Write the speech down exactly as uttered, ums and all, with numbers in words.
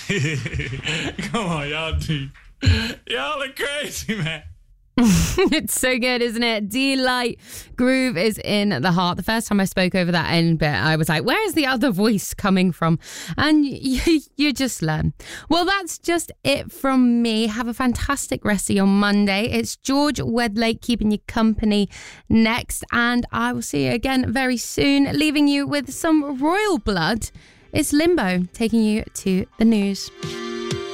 Come on, y'all do. Y'all are crazy, man. It's so good, isn't it? Delight Groove is in the heart. The first time I spoke over that end bit, I was like, where is the other voice coming from? And you, you just learn. Well, that's just it from me. Have a fantastic rest of your Monday. It's George Wedlake keeping you company next. And I will see you again very soon, leaving you with some royal blood. It's Limbo taking you to the news.